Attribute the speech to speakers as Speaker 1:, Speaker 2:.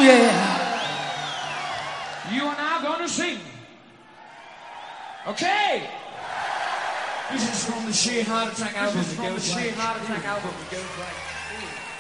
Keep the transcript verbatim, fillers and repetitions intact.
Speaker 1: yeah. You are now going to sing. Okay. This is from the Sheer Heart Attack album. This is from the Sheer Heart Attack album. It goes like.